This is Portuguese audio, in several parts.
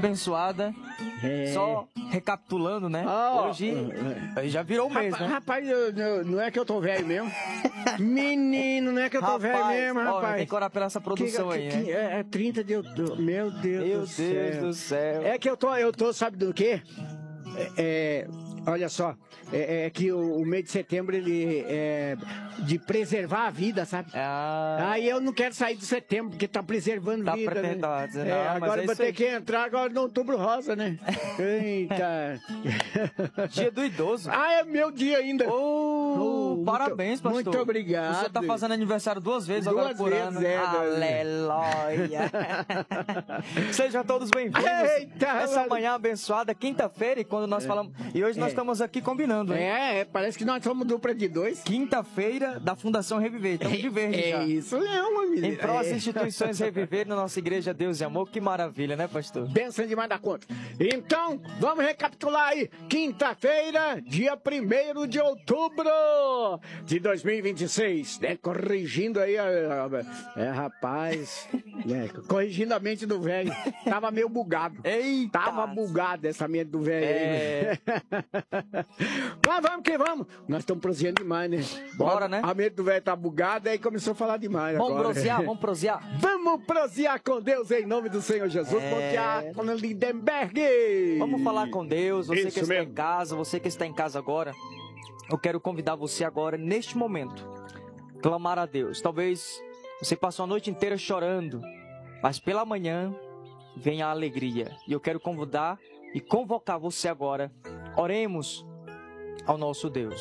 abençoada. Só recapitulando, né? Hoje já virou um mês, né? Rapaz, não é que eu tô velho mesmo. Menino, não é que eu tô velho mesmo, rapaz. Tem que orar pela essa produção aí, né? É 30 de outubro. Meu Deus do céu. É que eu tô, sabe do quê? Olha só, é que o mês de setembro ele é de preservar a vida, sabe? Aí eu não quero sair de setembro, porque tá preservando a vida, né? Agora eu vou ter que entrar agora no Outubro Rosa, né? Eita! Dia do idoso. É meu dia ainda. Parabéns, pastor. Muito obrigado. Você tá fazendo aniversário 2 vezes agora por ano. Aleluia. Sejam todos bem-vindos. Essa manhã abençoada, quinta-feira, e quando nós falamos... E hoje nós estamos aqui combinando, hein? Parece que nós somos dupla de 2. Quinta-feira da Fundação Reviver. Estamos de verde já. Isso mesmo, amigo. Em prós instituições Reviver na nossa igreja Deus e Amor. Que maravilha, né, pastor? Benção demais da conta. Então, vamos recapitular aí. Quinta-feira, dia 1º de outubro de 2026. Corrigindo aí, rapaz. Corrigindo a mente do velho. Tava meio bugado. Eita! Tava bugado essa mente do velho. Mas vamos que vamos. Nós estamos prosseando demais, né? Bora, né? A mente do velho tá bugada, aí começou a falar demais. Vamos agora. Vamos prosear. Vamos prosear com Deus em nome do Senhor Jesus. Bom dia, Dona Lindenberg. Vamos falar com Deus. Você que está em casa, você que está em casa agora. Eu quero convidar você agora, neste momento, clamar a Deus. Talvez você passou a noite inteira chorando, mas pela manhã vem a alegria. E eu quero convidar e convocar você agora. Oremos ao nosso Deus.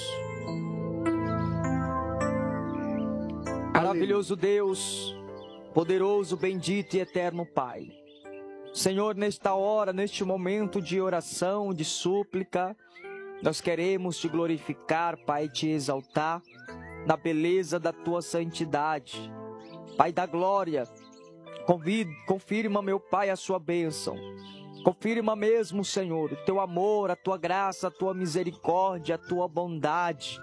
Maravilhoso Deus, poderoso, bendito e eterno Pai. Senhor, nesta hora, neste momento de oração, de súplica, nós queremos te glorificar, Pai, te exaltar na beleza da tua santidade. Pai da glória, confirma, meu Pai, a sua bênção. Confirma mesmo, Senhor, o teu amor, a tua graça, a tua misericórdia, a tua bondade.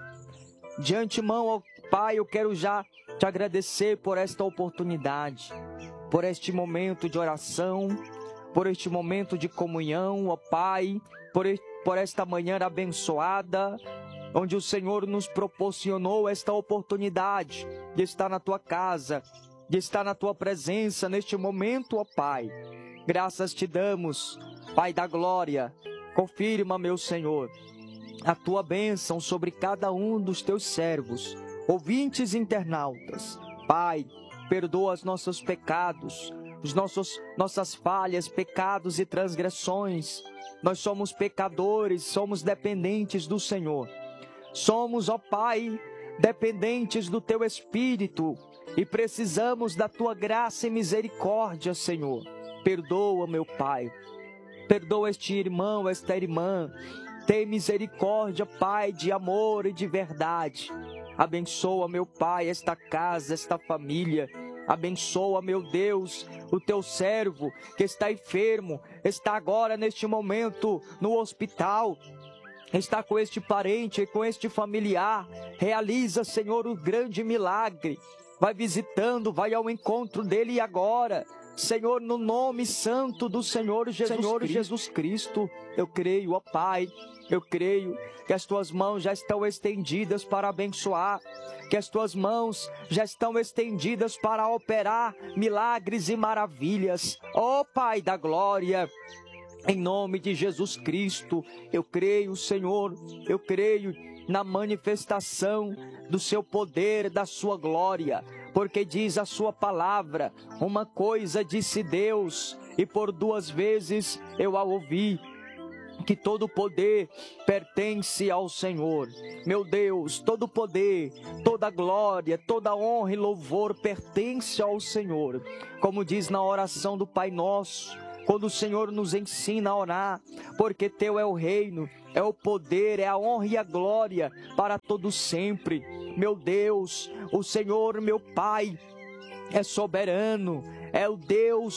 De antemão, ó Pai, eu quero já te agradecer por esta oportunidade, por este momento de oração, por este momento de comunhão, ó Pai, por esta manhã abençoada, onde o Senhor nos proporcionou esta oportunidade de estar na tua casa, de estar na tua presença neste momento, ó Pai. Graças te damos, Pai da glória. Confirma, meu Senhor, a tua bênção sobre cada um dos teus servos, ouvintes e internautas. Pai, perdoa os nossos pecados, nossas falhas, pecados e transgressões. Nós somos pecadores, somos dependentes do Senhor. Somos, ó Pai, dependentes do teu Espírito e precisamos da tua graça e misericórdia, Senhor. Perdoa, meu Pai. Perdoa este irmão, esta irmã. Tem misericórdia, Pai, de amor e de verdade. Abençoa, meu Pai, esta casa, esta família. Abençoa, meu Deus, o teu servo que está enfermo, está agora neste momento no hospital. Está com este parente, com este familiar. Realiza, Senhor, o grande milagre. Vai visitando, vai ao encontro dele agora. Senhor, no nome santo do Senhor Jesus Cristo, eu creio, ó Pai, eu creio que as tuas mãos já estão estendidas para abençoar, que as tuas mãos já estão estendidas para operar milagres e maravilhas. Ó Pai da glória, em nome de Jesus Cristo, eu creio, Senhor, eu creio na manifestação do seu poder, da sua glória. Porque diz a sua palavra, uma coisa disse Deus, e por 2 vezes eu a ouvi, que todo poder pertence ao Senhor. Meu Deus, todo poder, toda glória, toda honra e louvor pertence ao Senhor. Como diz na oração do Pai Nosso, quando o Senhor nos ensina a orar, porque teu é o reino, é o poder, é a honra e a glória para todo sempre. Meu Deus, o Senhor, meu Pai, é soberano, é o Deus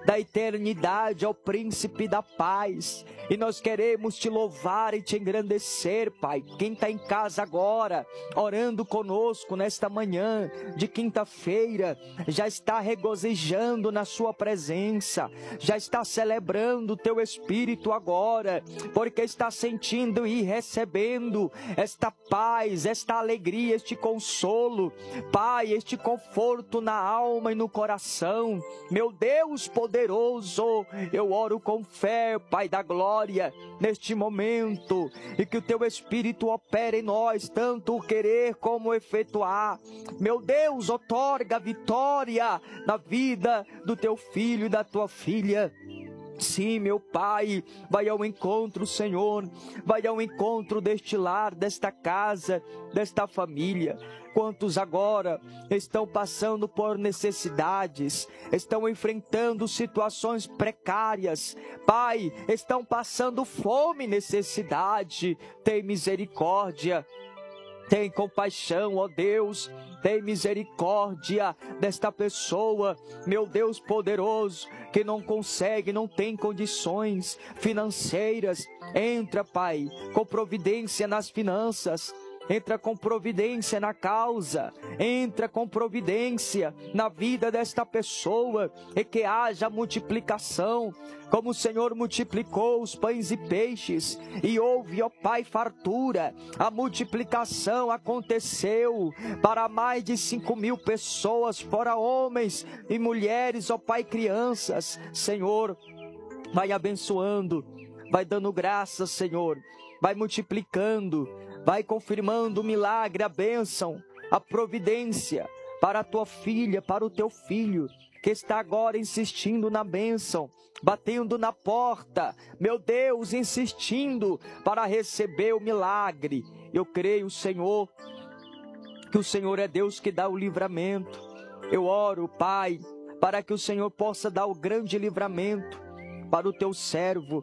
da eternidade ao príncipe da paz. E nós queremos te louvar e te engrandecer, Pai. Quem está em casa agora, orando conosco nesta manhã de quinta-feira, já está regozijando na sua presença, já está celebrando o teu Espírito agora, porque está sentindo e recebendo esta paz, esta alegria, este consolo, Pai, este conforto na alma e no coração. Meu Deus poderoso, eu oro com fé, Pai da glória, neste momento, e que o teu Espírito opere em nós, tanto o querer como o efetuar. Meu Deus, outorga vitória na vida do teu filho e da tua filha. Sim, meu Pai, vai ao encontro, Senhor, vai ao encontro deste lar, desta casa, desta família. Quantos agora estão passando por necessidades, estão enfrentando situações precárias, Pai, estão passando fome e necessidade. Tem misericórdia, tem compaixão, ó Deus, tem misericórdia desta pessoa, meu Deus poderoso, que não consegue, não tem condições financeiras. Entra, Pai, com providência nas finanças. Entra com providência na causa, entra com providência na vida desta pessoa, e que haja multiplicação, como o Senhor multiplicou os pães e peixes, e houve, ó Pai, fartura. A multiplicação aconteceu para mais de 5.000 pessoas, fora homens e mulheres, ó Pai, crianças. Senhor, vai abençoando, vai dando graças, Senhor, vai multiplicando, vai confirmando o milagre, a bênção, a providência para a tua filha, para o teu filho, que está agora insistindo na bênção, batendo na porta, meu Deus, insistindo para receber o milagre. Eu creio, Senhor, que o Senhor é Deus que dá o livramento. Eu oro, Pai, para que o Senhor possa dar o grande livramento para o teu servo,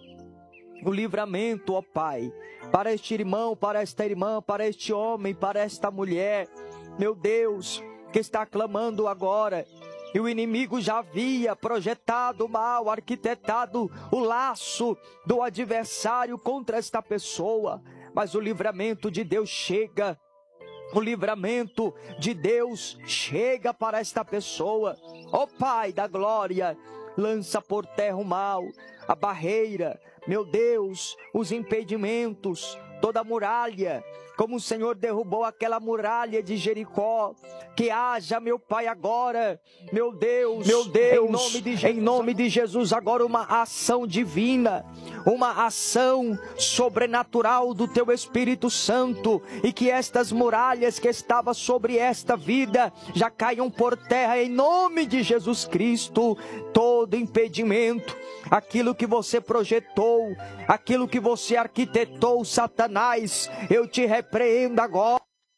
o livramento, ó Pai, para este irmão, para esta irmã, para este homem, para esta mulher, meu Deus, que está clamando agora, e o inimigo já havia projetado mal, arquitetado o laço do adversário contra esta pessoa, mas o livramento de Deus chega, o livramento de Deus chega para esta pessoa. Ó Pai da glória, lança por terra o mal, a barreira, meu Deus, os impedimentos, toda a muralha, como o Senhor derrubou aquela muralha de Jericó. Que haja, meu Pai, agora, meu Deus, em nome de Jesus, agora uma ação divina, uma ação sobrenatural do teu Espírito Santo, e que estas muralhas que estavam sobre esta vida já caiam por terra em nome de Jesus Cristo. Todo impedimento, aquilo que você projetou, aquilo que você arquitetou, Satanás, eu te repreendo agora,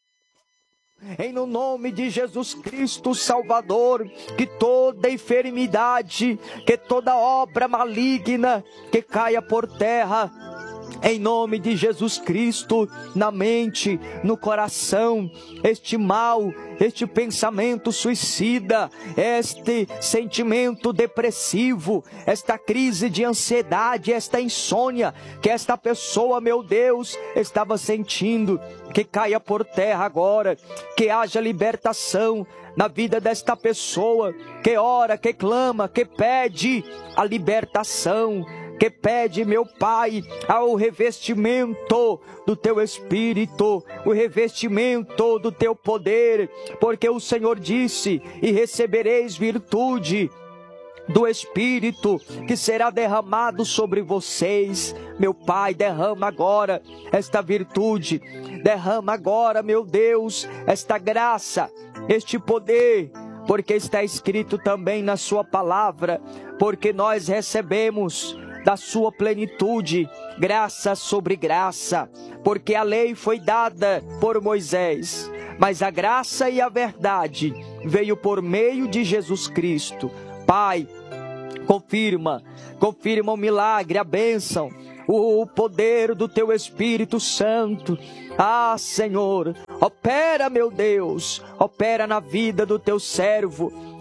em no nome de Jesus Cristo Salvador. Que toda enfermidade, que toda obra maligna, que caia por terra, em nome de Jesus Cristo, na mente, no coração, este mal, este pensamento suicida, este sentimento depressivo, esta crise de ansiedade, esta insônia que esta pessoa, meu Deus, estava sentindo, que caia por terra agora, que haja libertação na vida desta pessoa, que ora, que clama, que pede a libertação, que pede, meu Pai, ao revestimento do teu Espírito, o revestimento do teu poder, porque o Senhor disse: e recebereis virtude do Espírito, que será derramado sobre vocês. Meu Pai, derrama agora esta virtude, derrama agora, meu Deus, esta graça, este poder, porque está escrito também na sua palavra, porque nós recebemos da sua plenitude, graça sobre graça, porque a lei foi dada por Moisés, mas a graça e a verdade veio por meio de Jesus Cristo. Pai, confirma o milagre, a bênção, o poder do teu Espírito Santo. Ah, Senhor, opera, meu Deus, opera na vida do teu servo,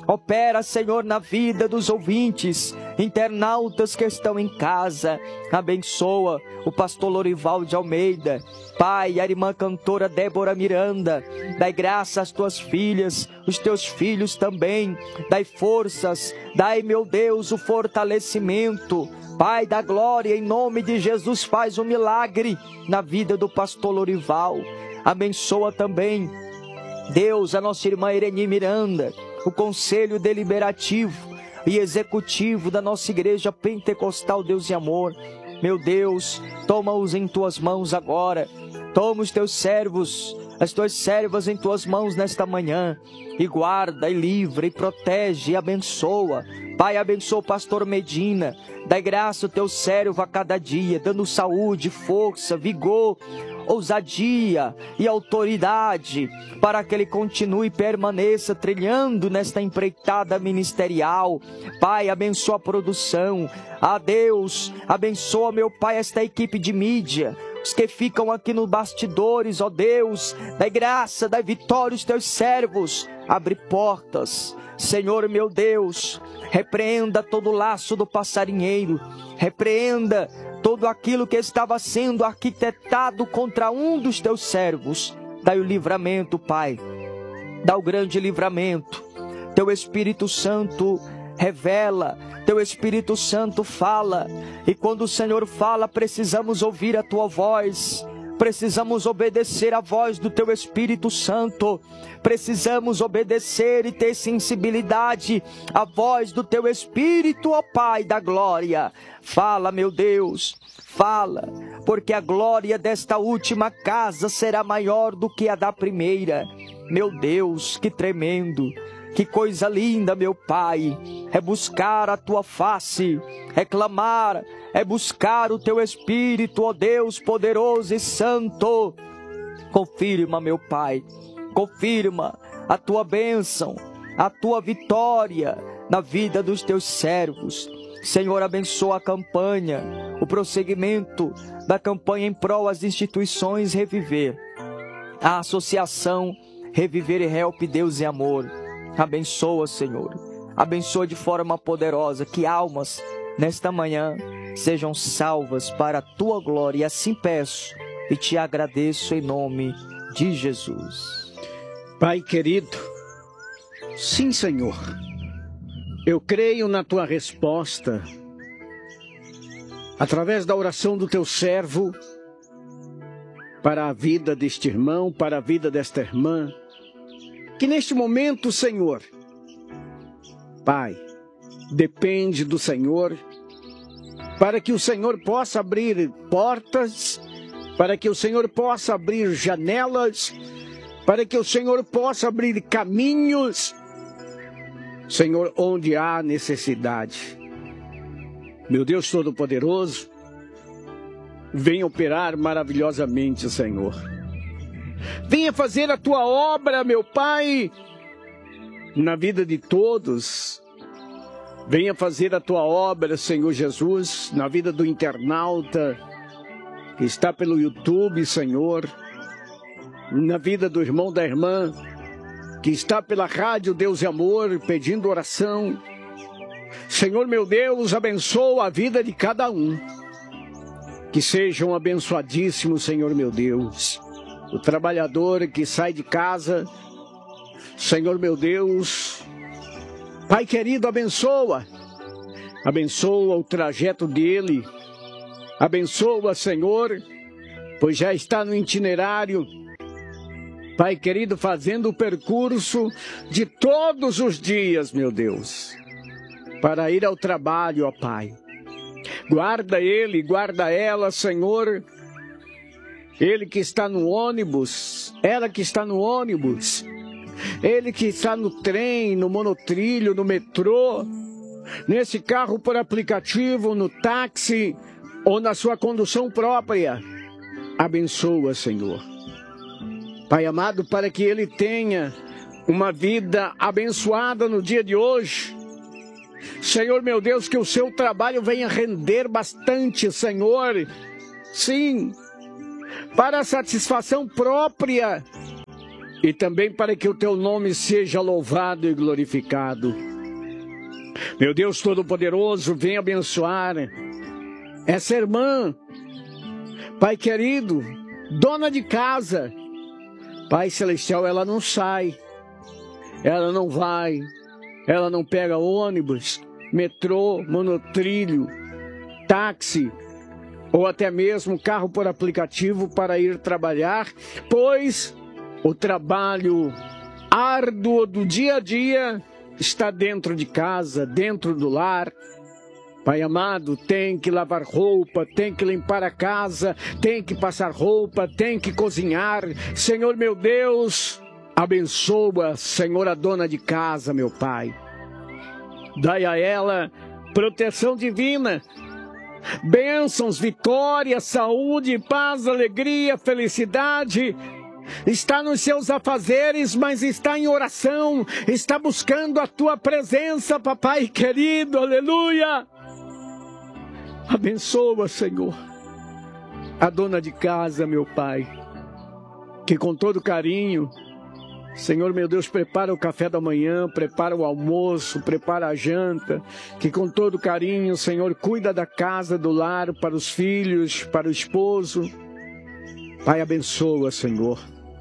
Opera, Senhor, na vida dos ouvintes, internautas que estão em casa. Abençoa o pastor Lorival de Almeida, Pai, a irmã cantora Débora Miranda. Dai graça às tuas filhas, os teus filhos também. Dai forças, dai, meu Deus, o fortalecimento. Pai da glória, em nome de Jesus, faz um milagre na vida do pastor Lorival. Abençoa também, Deus, a nossa irmã Ireni Miranda, o conselho deliberativo e executivo da nossa igreja pentecostal Deus e Amor. Meu Deus, toma-os em tuas mãos agora. Toma os teus servos, as tuas servas em tuas mãos nesta manhã, e guarda, e livra, e protege, e abençoa. Pai, abençoa o pastor Medina. Dai graça ao teu servo a cada dia, dando saúde, força, vigor, ousadia e autoridade, para que ele continue e permaneça trilhando nesta empreitada ministerial. Pai, abençoa a produção. Deus, abençoa, meu Pai, esta equipe de mídia, os que ficam aqui nos bastidores, ó Deus. Dai graça, dai vitória aos teus servos. Abre portas, Senhor meu Deus. Repreenda todo o laço do passarinheiro. Repreenda todo aquilo que estava sendo arquitetado contra um dos teus servos. Dai o livramento, Pai. Dá o grande livramento. Teu Espírito Santo revela, teu Espírito Santo fala. E quando o Senhor fala, precisamos ouvir a tua voz. Precisamos obedecer a voz do teu Espírito Santo. Precisamos obedecer e ter sensibilidade à voz do teu Espírito, ó Pai da glória. Fala, meu Deus, fala, porque a glória desta última casa será maior do que a da primeira. Meu Deus, que tremendo, que coisa linda, meu Pai, é buscar a tua face, é clamar, é buscar o teu Espírito, ó Deus poderoso e santo. Confirma, meu Pai, confirma a tua bênção, a tua vitória na vida dos teus servos. Senhor, abençoa a campanha, o prosseguimento da campanha em prol às instituições Reviver, a associação Reviver e Help Deus e Amor. Abençoa, Senhor, abençoa de forma poderosa, que almas nesta manhã sejam salvas para a tua glória. E assim peço e te agradeço em nome de Jesus. Pai querido, sim, Senhor, eu creio na tua resposta, através da oração do teu servo, para a vida deste irmão, para a vida desta irmã, que neste momento, Senhor, Pai, depende do Senhor, para que o Senhor possa abrir portas, para que o Senhor possa abrir janelas, para que o Senhor possa abrir caminhos, Senhor, onde há necessidade. Meu Deus Todo-Poderoso, venha operar maravilhosamente, Senhor. Venha fazer a tua obra, meu Pai, na vida de todos. Venha fazer a tua obra, Senhor Jesus, na vida do internauta que está pelo YouTube, Senhor, na vida do irmão, da irmã que está pela rádio Deus e Amor, pedindo oração. Senhor, meu Deus, abençoa a vida de cada um. Que sejam abençoadíssimos, Senhor, meu Deus. O trabalhador que sai de casa, Senhor, meu Deus, Pai querido, abençoa. Abençoa o trajeto dele. Abençoa, Senhor, pois já está no itinerário, Pai querido, fazendo o percurso de todos os dias, meu Deus, para ir ao trabalho, ó Pai. Guarda ele, guarda ela, Senhor. Ele que está no ônibus, ela que está no ônibus, ele que está no trem, no monotrilho, no metrô, nesse carro por aplicativo, no táxi ou na sua condução própria. Abençoa, Senhor. Pai amado, para que ele tenha uma vida abençoada no dia de hoje. Senhor, meu Deus, que o seu trabalho venha render bastante, Senhor. Sim, para a satisfação própria e também para que o teu nome seja louvado e glorificado. Meu Deus Todo-Poderoso, vem abençoar essa irmã, Pai querido, dona de casa. Pai Celestial, ela não sai, ela não vai, ela não pega ônibus, metrô, monotrilho, táxi, ou até mesmo carro por aplicativo para ir trabalhar, pois o trabalho árduo do dia a dia está dentro de casa, dentro do lar. Pai amado, tem que lavar roupa, tem que limpar a casa, tem que passar roupa, tem que cozinhar. Senhor meu Deus, abençoa, Senhor, a dona de casa, meu Pai. Dai a ela proteção divina, bênçãos, vitória, saúde, paz, alegria, felicidade. Está nos seus afazeres, mas está em oração, está buscando a tua presença, papai querido, aleluia. Abençoa, Senhor, a dona de casa, meu Pai, que com todo carinho, Senhor, meu Deus, prepara o café da manhã, prepara o almoço, prepara a janta, que com todo carinho, Senhor, cuida da casa, do lar, para os filhos, para o esposo. Pai, abençoa, Senhor.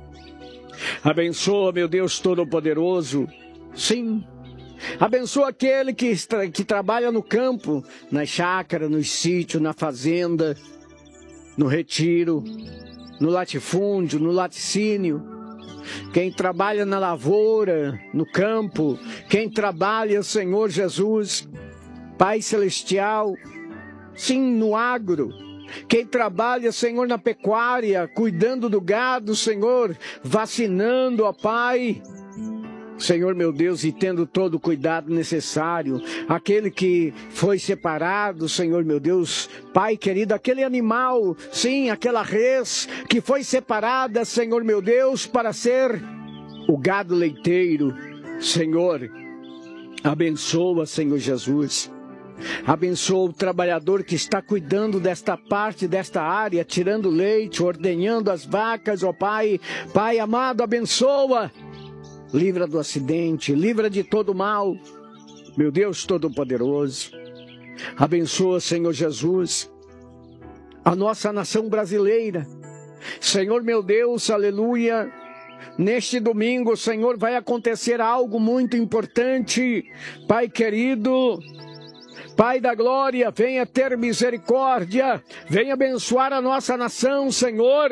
Abençoa, meu Deus Todo-Poderoso. Sim. Abençoa aquele que trabalha no campo, na chácara, no sítio, na fazenda, no retiro, no latifúndio, no laticínio. Quem trabalha na lavoura, no campo, quem trabalha, Senhor Jesus, Pai Celestial, sim, no agro. Quem trabalha, Senhor, na pecuária, cuidando do gado, Senhor, vacinando, ó Pai. Senhor meu Deus, e tendo todo o cuidado necessário, aquele que foi separado, Senhor meu Deus, Pai querido, aquele animal, sim, aquela res que foi separada, Senhor meu Deus, para ser o gado leiteiro, Senhor, abençoa, Senhor Jesus. Abençoa o trabalhador que está cuidando desta parte, desta área, tirando leite, ordenhando as vacas, ó Pai. Pai amado, abençoa. Livra do acidente, livra de todo mal. Meu Deus Todo-Poderoso. Abençoa, Senhor Jesus, a nossa nação brasileira. Senhor meu Deus, aleluia. Neste domingo, Senhor, vai acontecer algo muito importante. Pai querido, Pai da glória, venha ter misericórdia, venha abençoar a nossa nação, Senhor,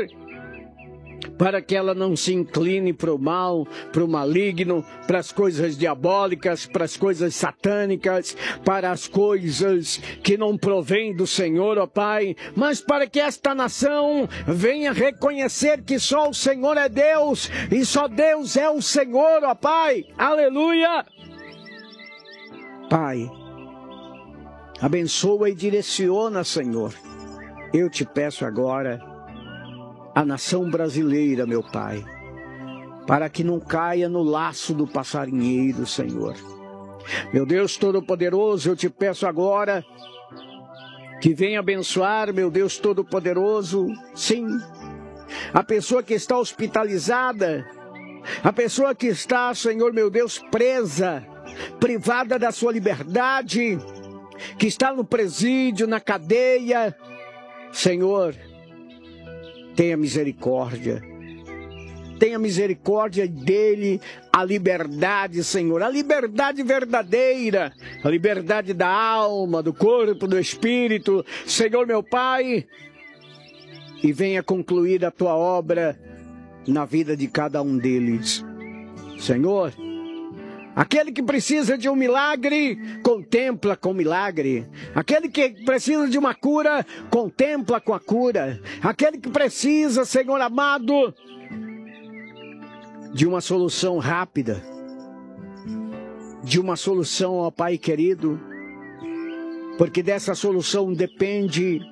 para que ela não se incline para o mal, para o maligno, para as coisas diabólicas, para as coisas satânicas, para as coisas que não provêm do Senhor, ó Pai, mas para que esta nação venha reconhecer que só o Senhor é Deus, e só Deus é o Senhor, ó Pai, aleluia. Pai, abençoa e direciona, Senhor. Eu te peço agora a nação brasileira, meu Pai, para que não caia no laço do passarinheiro, Senhor. Meu Deus Todo-Poderoso, eu te peço agora que venha abençoar, meu Deus Todo-Poderoso, sim, a pessoa que está hospitalizada, a pessoa que está, Senhor meu Deus, presa, privada da sua liberdade, que está no presídio, na cadeia. Senhor, tenha misericórdia. Tenha misericórdia dele, a liberdade, Senhor, a liberdade verdadeira, a liberdade da alma, do corpo, do espírito, Senhor meu Pai, e venha concluir a tua obra na vida de cada um deles. Senhor, aquele que precisa de um milagre, contempla com milagre. Aquele que precisa de uma cura, contempla com a cura. Aquele que precisa, Senhor amado, de uma solução rápida, de uma solução, ó Pai querido, porque dessa solução depende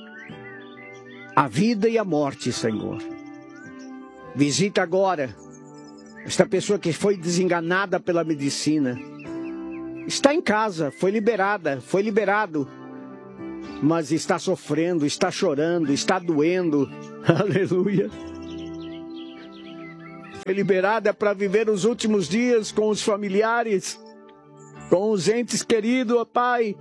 a vida e a morte, Senhor. Visita agora esta pessoa que foi desenganada pela medicina. Está em casa, foi liberado, mas está sofrendo, está chorando, está doendo. Aleluia. foi liberada para viver os últimos dias com os familiares, com os entes queridos, ó Pai.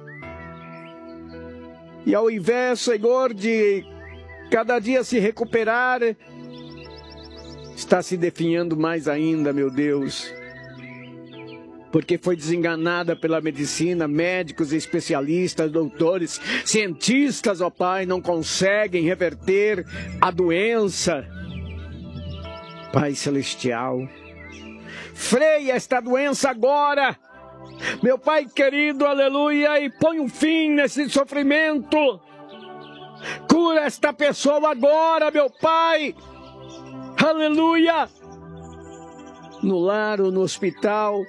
E ao invés, Senhor, de cada dia se recuperar, está se definhando mais ainda, meu Deus. Porque foi desenganada pela medicina, médicos, especialistas, doutores, cientistas, ó Pai, não conseguem reverter a doença. Pai Celestial, freia esta doença agora, meu Pai querido, aleluia, e põe um fim nesse sofrimento. Cura esta pessoa agora, meu Pai, aleluia, no lar ou no hospital,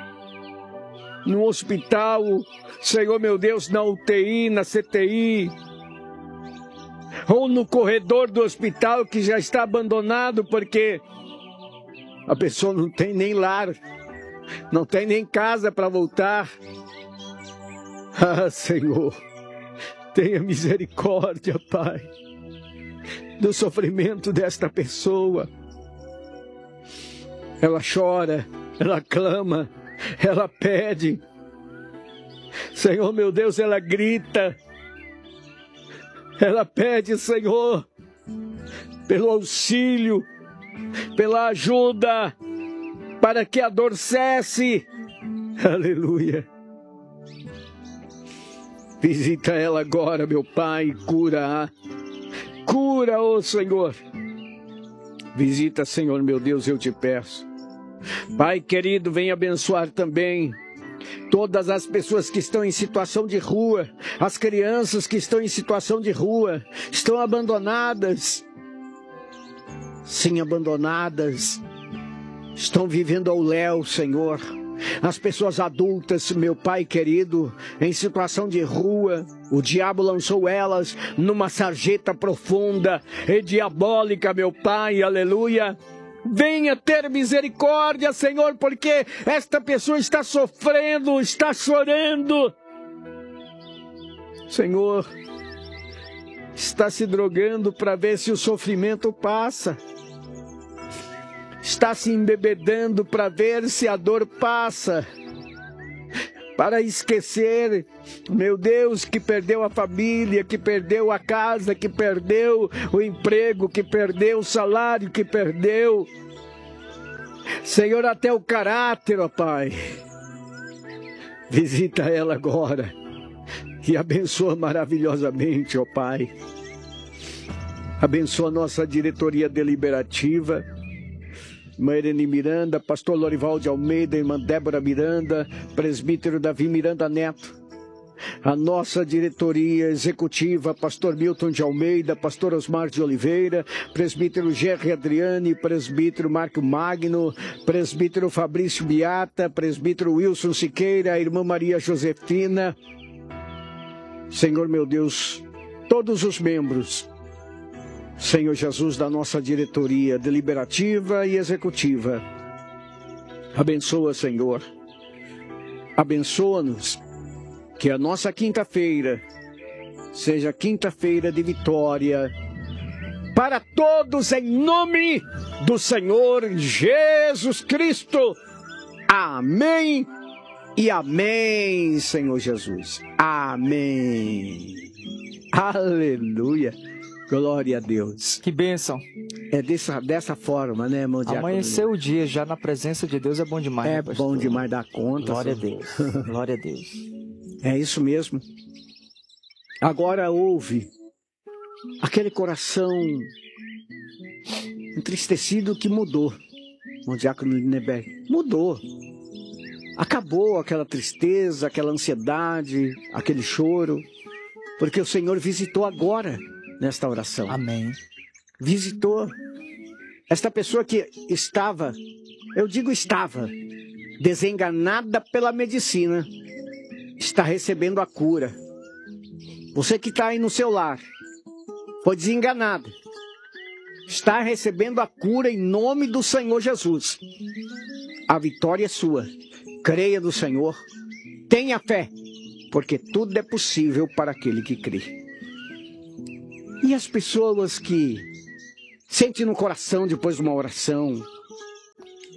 Senhor meu Deus, na UTI, na CTI, ou no corredor do hospital que já está abandonado porque a pessoa não tem nem lar, não tem nem casa para voltar. Ah, Senhor, tenha misericórdia, Pai, do sofrimento desta pessoa. Ela chora, ela clama, ela pede. Senhor meu Deus, ela grita. Ela pede, Senhor, pelo auxílio, pela ajuda, para que a dor cesse. Aleluia. Visita ela agora, meu Pai, cura-a. Cura, ó Senhor. Visita, Senhor, meu Deus, eu te peço. Pai querido, vem abençoar também todas as pessoas que estão em situação de rua, as crianças que estão em situação de rua, estão abandonadas. Sim, abandonadas. Estão vivendo ao léu, Senhor. As pessoas adultas, meu Pai querido, em situação de rua, o diabo lançou elas numa sarjeta profunda e diabólica, meu Pai, aleluia. Venha ter misericórdia, Senhor, porque esta pessoa está sofrendo, está chorando. Senhor, está se drogando para ver se o sofrimento passa. Está se embebedando para ver se a dor passa. Para esquecer, meu Deus, que perdeu a família, que perdeu a casa, que perdeu o emprego, que perdeu o salário, que perdeu, Senhor, até o caráter, ó Pai. Visita ela agora e abençoa maravilhosamente, ó Pai. Abençoa a nossa diretoria deliberativa, Irmã Irene Miranda, pastor Lorival de Almeida, irmã Débora Miranda, presbítero Davi Miranda Neto. A nossa diretoria executiva, pastor Milton de Almeida, pastor Osmar de Oliveira, presbítero Gerry Adriane, presbítero Marco Magno, presbítero Fabrício Biata, presbítero Wilson Siqueira, irmã Maria Josefina. Senhor meu Deus, todos os membros, Senhor Jesus, da nossa diretoria deliberativa e executiva. Abençoa, Senhor. Abençoa-nos. Que a nossa quinta-feira seja quinta-feira de vitória para todos, em nome do Senhor Jesus Cristo. Amém e amém, Senhor Jesus. Amém. Aleluia. Glória a Deus. Que bênção. É dessa forma, né, irmão Diácono? Amanhecer o dia já na presença de Deus é bom demais. É bom demais dar conta. Glória a Deus. Glória a Deus. É isso mesmo. Agora ouve aquele coração entristecido que mudou. O Diácono Lindenberg mudou. Acabou aquela tristeza, aquela ansiedade, aquele choro, porque o Senhor visitou agora nesta oração. Amém. Visitou esta pessoa que estava, eu digo estava, desenganada pela medicina, está recebendo a cura. Você que está aí no seu lar, foi desenganado, está recebendo a cura em nome do Senhor Jesus. A vitória é sua. Creia no Senhor, tenha fé, porque tudo é possível para aquele que crê. E as pessoas que sentem no coração depois de uma oração,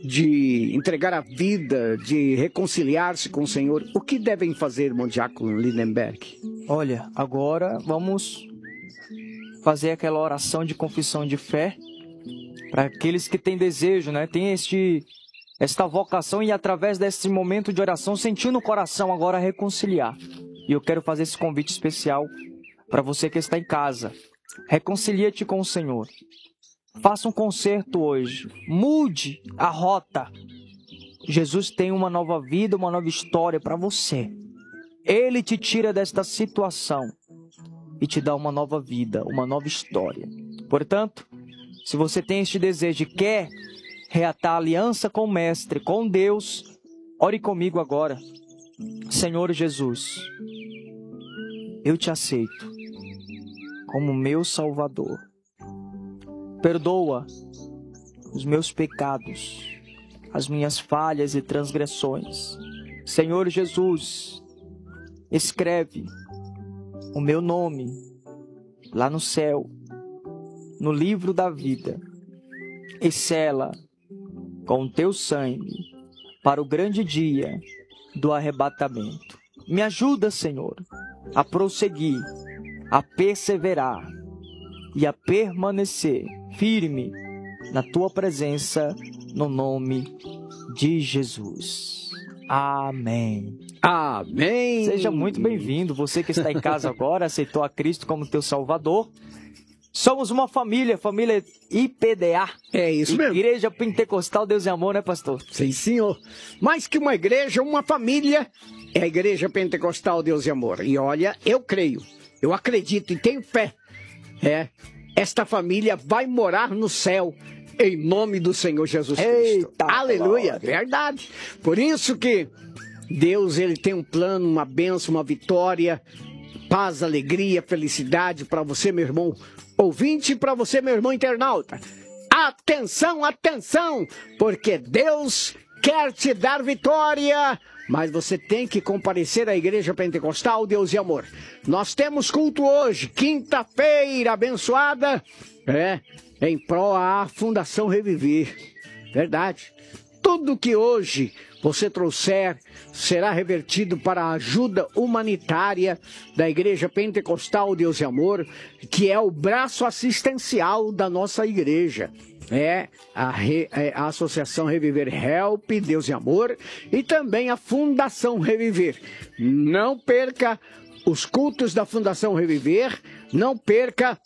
de entregar a vida, de reconciliar-se com o Senhor, o que devem fazer, irmão Diácono Lindenberg? Olha, agora vamos fazer aquela oração de confissão de fé para aqueles que têm desejo, né? Tem esta vocação e através desse momento de oração sentir no coração agora reconciliar. E eu quero fazer esse convite especial para você que está em casa. Reconcilia-te com o Senhor. Faça um concerto hoje. Mude a rota. Jesus tem uma nova vida, uma nova história para você. Ele te tira desta situação e te dá uma nova vida, uma nova história. Portanto, se você tem este desejo e quer reatar a aliança com o Mestre, com Deus, ore comigo agora. Senhor Jesus, eu te aceito como meu Salvador. Perdoa os meus pecados, as minhas falhas e transgressões. Senhor Jesus, escreve o meu nome lá no céu, no livro da vida, e sela com o teu sangue para o grande dia do arrebatamento. Me ajuda, Senhor, a prosseguir, a perseverar e a permanecer firme na tua presença, no nome de Jesus. Amém. Amém. Seja muito bem-vindo, você que está em casa agora, aceitou a Cristo como teu Salvador. Somos uma família IPDA. É isso mesmo. Igreja Pentecostal Deus e Amor, né, pastor? Sim, senhor. Mais que uma igreja, uma família, é a Igreja Pentecostal Deus e Amor. E olha, eu creio, eu acredito e tenho fé. Esta família vai morar no céu, em nome do Senhor Jesus Cristo. Eita, aleluia, verdade. Por isso que Deus, ele tem um plano, uma bênção, uma vitória, paz, alegria, felicidade para você, meu irmão ouvinte, e para você, meu irmão internauta. Atenção, atenção, porque Deus quer te dar vitória, mas você tem que comparecer à Igreja Pentecostal Deus e Amor. Nós temos culto hoje, quinta-feira abençoada, em prol à Fundação Reviver. Verdade. Tudo que hoje você trouxer será revertido para a ajuda humanitária da Igreja Pentecostal Deus e Amor, que é o braço assistencial da nossa igreja. A Associação Reviver Help, Deus e Amor, e também a Fundação Reviver. Não perca os cultos da Fundação Reviver, não perca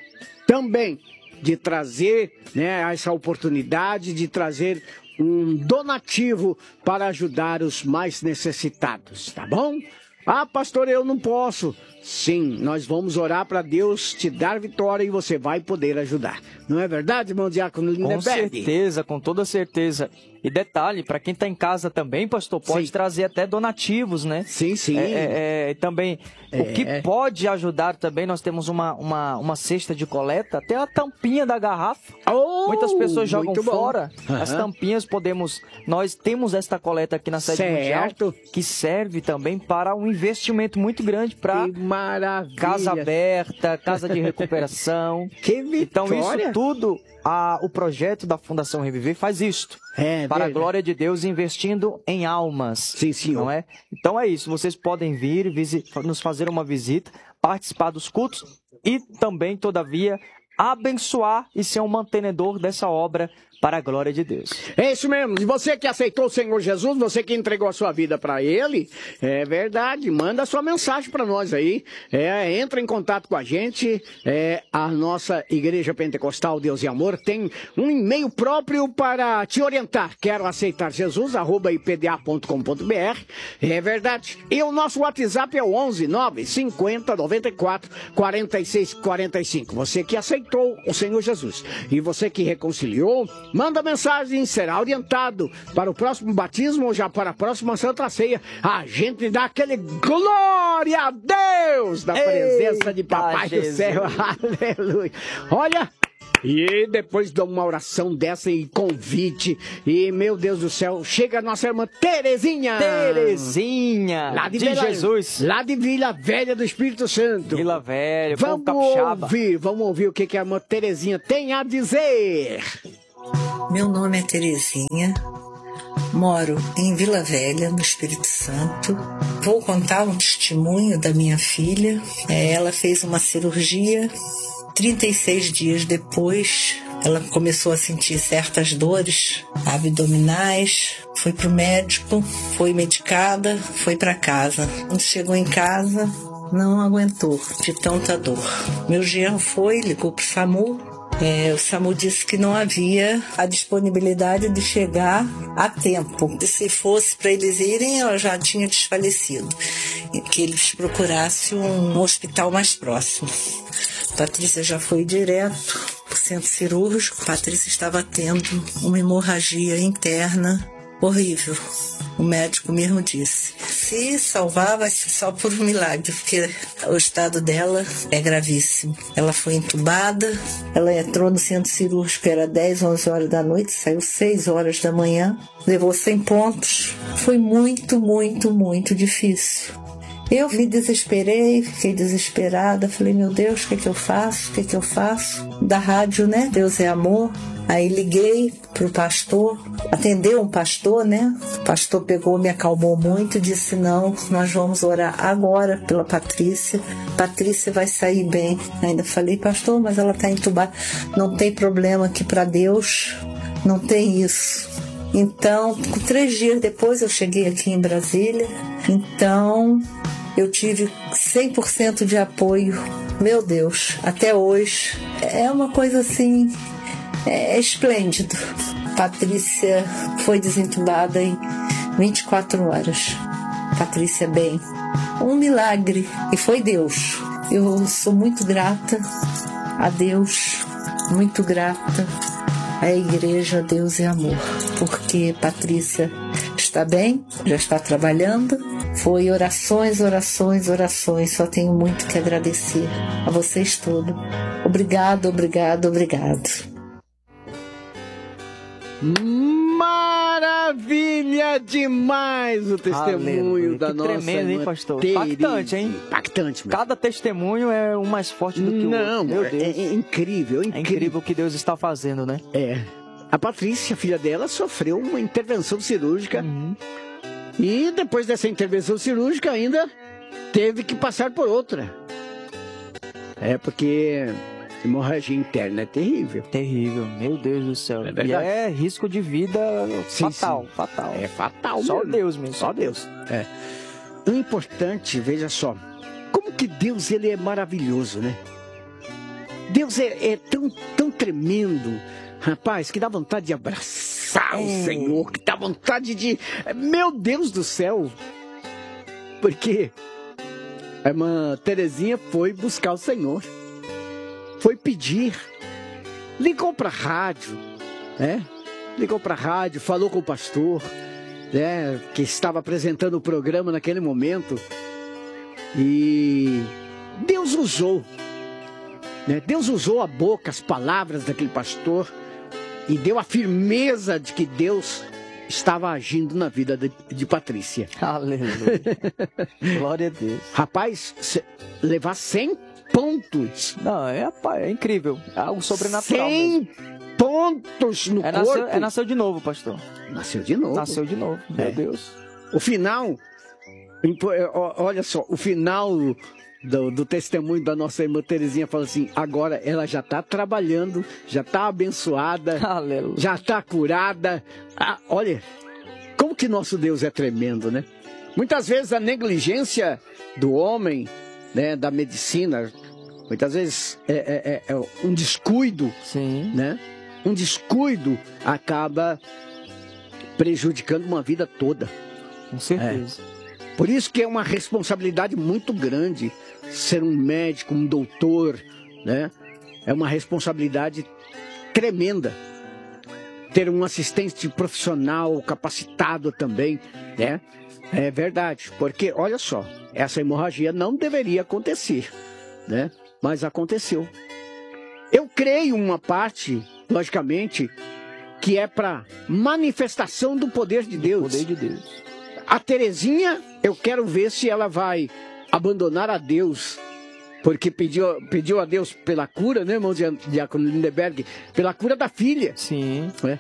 também de trazer essa oportunidade de trazer um donativo para ajudar os mais necessitados, tá bom? Ah, pastor, eu não posso. Sim, nós vamos orar para Deus te dar vitória e você vai poder ajudar. Não é verdade, irmão Diácono Lindenberg? Com certeza, com toda certeza. E detalhe, para quem está em casa também, pastor, pode trazer até donativos, né? Sim, sim. Também, o que pode ajudar também, nós temos uma cesta de coleta, até a tampinha da garrafa. Muitas pessoas jogam fora. As tampinhas nós temos esta coleta aqui na sede mundial, que serve também para um investimento muito grande para casa aberta, casa de recuperação. Que vitória! Então isso tudo, o projeto da Fundação Reviver faz isto. Para a glória de Deus, investindo em almas. Sim, senhor. Não é? Então é isso, vocês podem vir, nos fazer uma visita, participar dos cultos e também, todavia, abençoar e ser um mantenedor dessa obra para a glória de Deus. É isso mesmo. E você que aceitou o Senhor Jesus, você que entregou a sua vida para Ele, é verdade, manda a sua mensagem para nós aí. Entra em contato com a gente. A nossa Igreja Pentecostal Deus e Amor tem um e-mail próprio para te orientar. Quero aceitar Jesus, @ipda.com.br. É verdade. E o nosso WhatsApp é o 11 950 94 46 45. Você que aceitou o Senhor Jesus e você que reconciliou, manda mensagem, será orientado para o próximo batismo ou já para a próxima Santa Ceia. A gente dá aquele glória a Deus na presença de Papai do Céu. Aleluia. Olha, e depois de uma oração dessa e convite, e meu Deus do céu, chega a nossa irmã Terezinha. Lá de Jesus. Lá de Vila Velha do Espírito Santo. Vila Velha, vamos ouvir o que a irmã Terezinha tem a dizer. Meu nome é Terezinha, moro em Vila Velha, no Espírito Santo. Vou contar um testemunho da minha filha. Ela fez uma cirurgia, 36 dias depois, ela começou a sentir certas dores abdominais, foi pro médico, foi medicada, foi para casa. Quando chegou em casa, não aguentou de tanta dor. Meu genro ligou pro SAMU. O SAMU disse que não havia a disponibilidade de chegar a tempo. Se fosse para eles irem, ela já tinha desfalecido. E que eles procurassem um hospital mais próximo. Patrícia já foi direto para o centro cirúrgico. Patrícia estava tendo uma hemorragia interna horrível. O médico mesmo disse: se salvar, vai ser só por um milagre, porque o estado dela é gravíssimo. Ela foi entubada, ela entrou no centro cirúrgico, era 10, 11 horas da noite, saiu 6 horas da manhã, levou 100 pontos. Foi muito, muito, muito difícil. Eu me desesperei, fiquei desesperada, falei: meu Deus, o que é que eu faço? O que é que eu faço? Da rádio, né? Deus é amor. Aí liguei pro pastor, atendeu um pastor, né? O pastor pegou, me acalmou muito, disse: não, nós vamos orar agora pela Patrícia. Patrícia vai sair bem. Ainda falei: pastor, mas ela tá entubada. Não tem problema, que para Deus não tem isso. Então, 3 dias depois eu cheguei aqui em Brasília. Então, eu tive 100% de apoio. Meu Deus, até hoje. É uma coisa assim... É esplêndido. Patrícia foi desentubada em 24 horas. Patrícia bem. Um milagre. E foi Deus. Eu sou muito grata a Deus, muito grata à igreja Deus é Amor, porque Patrícia está bem, já está trabalhando. Foi orações, orações, orações. Só tenho muito que agradecer a vocês todos. Obrigado, obrigado, obrigado. Maravilha demais o testemunho da nossa tremendo, hein, pastor? Impactante, hein? Impactante. Cada testemunho é um mais forte do que o outro. Meu Deus. É incrível, É incrível o que Deus está fazendo, né? A Patrícia, filha dela, sofreu uma intervenção cirúrgica. E depois dessa intervenção cirúrgica ainda teve que passar por outra. Porque... hemorragia interna é terrível. Terrível, meu Deus do céu. É verdade. E é risco de vida fatal, sim. Fatal. É fatal só mesmo. Deus mesmo. Só Deus. O importante, veja só, como que Deus, ele é maravilhoso, né? Deus é tão tremendo, rapaz, que dá vontade de abraçar o Senhor, que dá vontade de... Meu Deus do céu! Porque a irmã Terezinha foi buscar o Senhor. Foi pedir, ligou para a rádio, né? Ligou para a rádio, falou com o pastor, né? Que estava apresentando o programa naquele momento. E Deus usou, né? Deus usou a boca, as palavras daquele pastor e deu a firmeza de que Deus estava agindo na vida de Patrícia. Aleluia. Glória a Deus. Rapaz, levar 100 pontos. Não, é incrível. É algo sobrenatural 100 mesmo. Pontos no corpo. Nasceu de novo, pastor. Nasceu de novo. Nasceu de novo, meu Deus. O final, olha só, o final do testemunho da nossa irmã Terezinha fala assim: agora ela já está trabalhando, já está abençoada, aleluia, já está curada. Olha, como que nosso Deus é tremendo, né? Muitas vezes a negligência do homem, né, da medicina, muitas vezes é um descuido, sim, né? Um descuido acaba prejudicando uma vida toda. Com certeza. Por isso que é uma responsabilidade muito grande ser um médico, um doutor, né? É uma responsabilidade tremenda. Ter um assistente profissional capacitado também, né? É verdade, porque, olha só, essa hemorragia não deveria acontecer, né? Mas aconteceu. Eu creio uma parte, logicamente, que é para manifestação do poder de Deus. O poder de Deus. A Terezinha, eu quero ver se ela vai abandonar a Deus, porque pediu a Deus pela cura, né, irmão Diácono Lindeberg? Pela cura da filha. Sim. Né?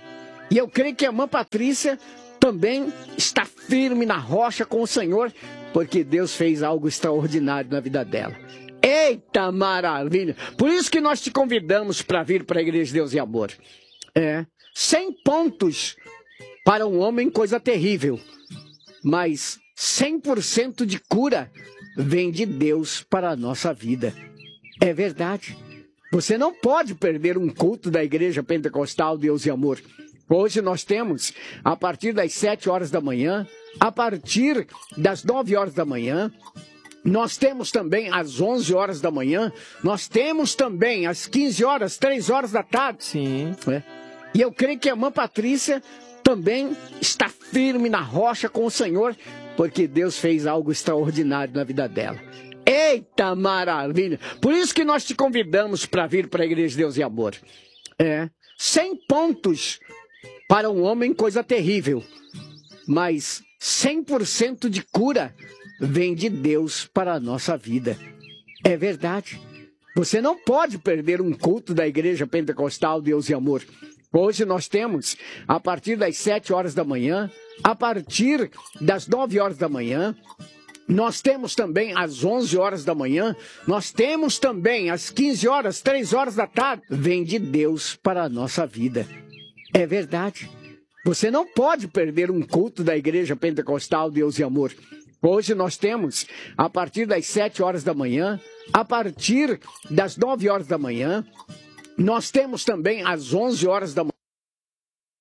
E eu creio que a irmã Patrícia também está firme na rocha com o Senhor, porque Deus fez algo extraordinário na vida dela. Eita maravilha! Por isso que nós te convidamos para vir para a Igreja Deus e Amor. 100 pontos para um homem, coisa terrível. Mas 100% de cura vem de Deus para a nossa vida. É verdade. Você não pode perder um culto da Igreja Pentecostal Deus e Amor. Hoje nós temos, a partir das 7 horas da manhã, a partir das 9 horas da manhã, nós temos também às 11 horas da manhã, nós temos também às 15 horas, 3 horas da tarde. Sim. E eu creio que a irmã Patrícia também está firme na rocha com o Senhor, porque Deus fez algo extraordinário na vida dela. Eita maravilha! Por isso que nós te convidamos para vir para a Igreja Deus e Amor. 100 pontos para um homem, coisa terrível. Mas 100% de cura vem de Deus para a nossa vida. É verdade. Você não pode perder um culto da Igreja Pentecostal Deus e Amor. Hoje nós temos, a partir das 7 horas da manhã, a partir das 9 horas da manhã, nós temos também às 11 horas da manhã, nós temos também às 15 horas, 3 horas da tarde. Vem de Deus para a nossa vida. É verdade. Você não pode perder um culto da Igreja Pentecostal Deus e Amor. Hoje nós temos, a partir das 7 horas da manhã, a partir das 9 horas da manhã, nós temos também às 11 horas da manhã.